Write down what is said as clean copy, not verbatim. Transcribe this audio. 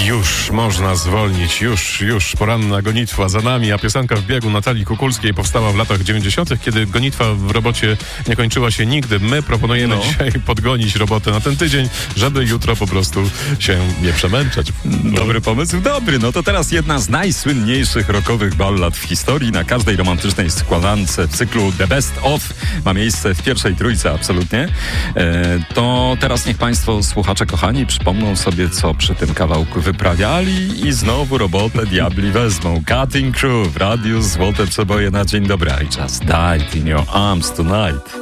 Już można zwolnić, już poranna gonitwa za nami, a piosenka w biegu Natalii Kukulskiej powstała w latach 90., kiedy gonitwa w robocie nie kończyła się nigdy. My proponujemy dzisiaj podgonić robotę na ten tydzień, żeby jutro po prostu się nie przemęczać. Dobry pomysł, dobry. No to teraz jedna z najsłynniejszych rockowych ballad w historii. Na każdej romantycznej składance w cyklu The Best Of ma miejsce w pierwszej trójce absolutnie. To teraz niech państwo, słuchacze kochani, przypomną sobie, co przy tym kawałku wyprawiali i znowu robotę diabli wezmą. Cutting Crew w radiu Złote Przeboje na dzień dobry. I just died in your arms tonight.